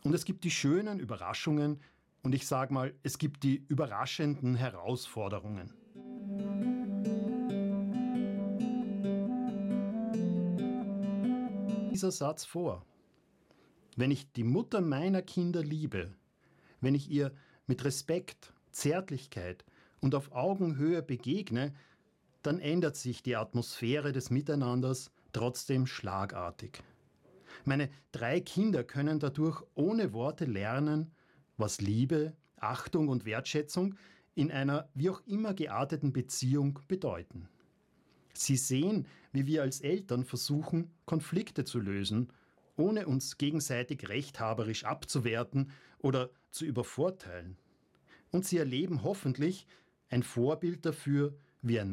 Und es gibt die schönen Überraschungen und ich sage mal, es gibt die überraschenden Herausforderungen. Dieser Satz vor. Wenn ich die Mutter meiner Kinder liebe, wenn ich ihr mit Respekt, Zärtlichkeit und auf Augenhöhe begegne, dann ändert sich die Atmosphäre des Miteinanders trotzdem schlagartig. Meine 3 Kinder können dadurch ohne Worte lernen, was Liebe, Achtung und Wertschätzung in einer wie auch immer gearteten Beziehung bedeuten. Sie sehen, wie wir als Eltern versuchen, Konflikte zu lösen, ohne uns gegenseitig rechthaberisch abzuwerten oder zu übervorteilen. Und sie erleben hoffentlich ein Vorbild dafür, wie ein